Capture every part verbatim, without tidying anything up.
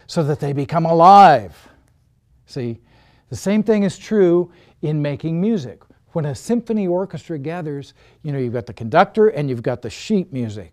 so that they become alive. See, the same thing is true in making music. When a symphony orchestra gathers, you know, you've got the conductor and you've got the sheet music.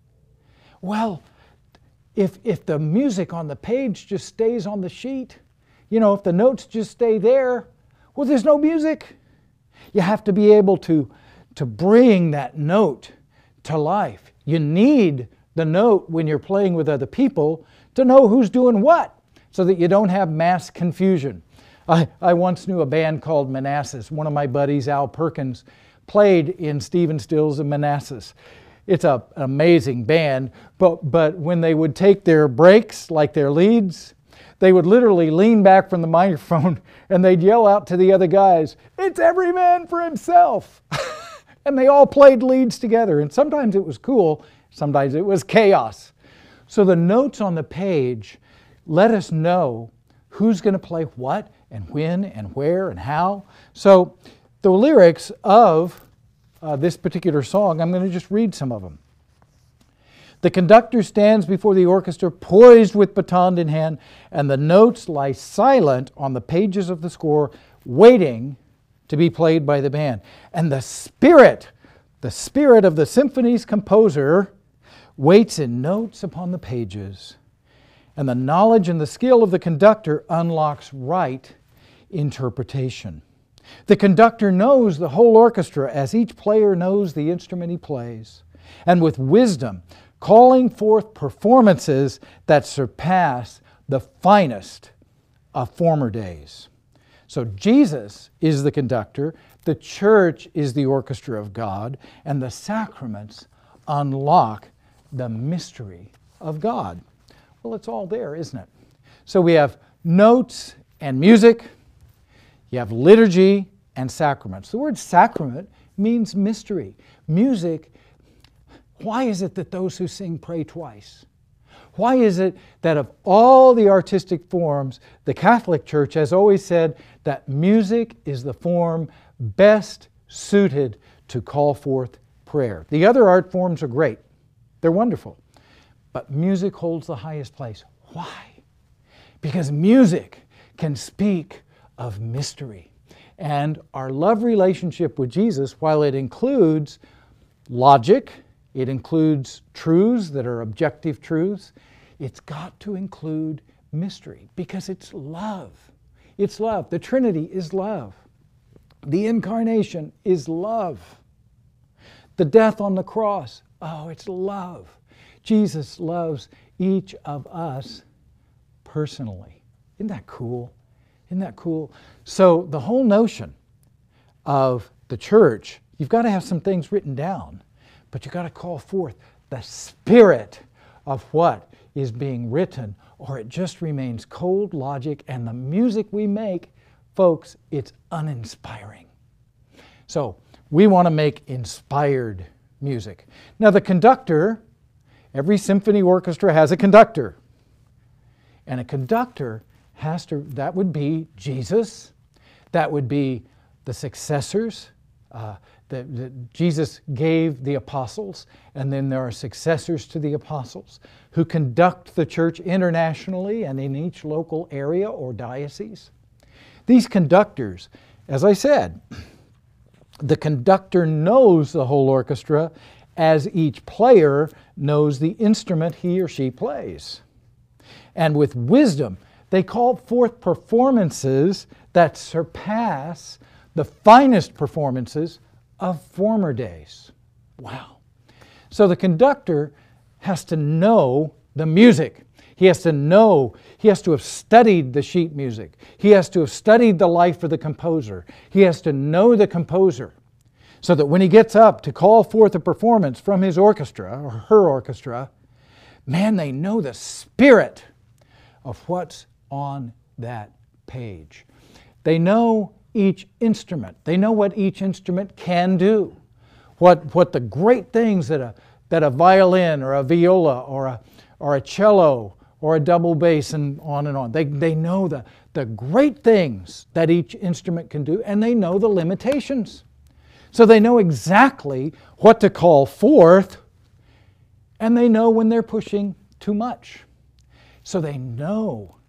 Well, if, if the music on the page just stays on the sheet, you know, if the notes just stay there, well, there's no music. You have to be able to, to bring that note to life. You need the note when you're playing with other people to know who's doing what, so that you don't have mass confusion. I, I once knew a band called Manassas. One of my buddies, Al Perkins, played in Stephen Stills and Manassas. It's a, an amazing band, but, but when they would take their breaks, like their leads, they would literally lean back from the microphone and they'd yell out to the other guys, "It's every man for himself." And they all played leads together. And sometimes it was cool, sometimes it was chaos. So the notes on the page let us know who's going to play what and when and where and how. So the lyrics of uh, this particular song, I'm going to just read some of them. The conductor stands before the orchestra, poised with baton in hand, and the notes lie silent on the pages of the score, waiting to be played by the band. And the spirit, the spirit of the symphony's composer waits in notes upon the pages. And the knowledge and the skill of the conductor unlocks right interpretation. The conductor knows the whole orchestra as each player knows the instrument he plays. And with wisdom, calling forth performances that surpass the finest of former days. So Jesus is the conductor, the church is the orchestra of God, and the sacraments unlock the mystery of God. Well, it's all there, isn't it? So we have notes and music, you have liturgy and sacraments. The word sacrament means mystery. Music, why is it that those who sing pray twice? Why is it that of all the artistic forms, the Catholic Church has always said that music is the form best suited to call forth prayer? The other art forms are great. They're wonderful. But music holds the highest place. Why? Because music can speak of mystery. And our love relationship with Jesus, while it includes logic, it includes truths that are objective truths, it's got to include mystery because it's love. It's love. The Trinity is love. The Incarnation is love. The death on the cross, oh, it's love. Jesus loves each of us personally. Isn't that cool? Isn't that cool? So the whole notion of the church, you've got to have some things written down, but you've got to call forth the spirit of what is being written, or it just remains cold logic, and the music we make, folks, it's uninspiring. So we want to make inspired music. Now the conductor, every symphony orchestra has a conductor. And a conductor has to, that would be Jesus, that would be the successors, uh, that, that Jesus gave the apostles, and then there are successors to the apostles who conduct the church internationally and in each local area or diocese. These conductors, as I said, the conductor knows the whole orchestra as each player knows the instrument he or she plays. And with wisdom, they call forth performances that surpass the finest performances of former days. Wow. So the conductor has to know the music. He has to know, he has to have studied the sheet music. He has to have studied the life of the composer. He has to know the composer so that when he gets up to call forth a performance from his orchestra or her orchestra, man, they know the spirit of what's on that page. They know each instrument. They know what each instrument can do. What, what the great things that a, that a violin or a viola or a, or a cello or a double bass and on and on. They, they know the, the great things that each instrument can do, and they know the limitations. So they know exactly what to call forth, and they know when they're pushing too much. So they know